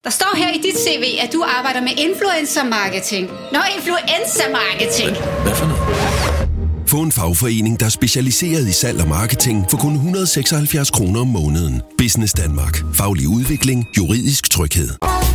Der står her i dit CV, at du arbejder med influencer marketing. Influencer marketing. Hvad for noget? Få en fagforening, der er specialiseret i salg og marketing for kun 176 kroner om måneden. Business Danmark. Faglig udvikling. Juridisk tryghed.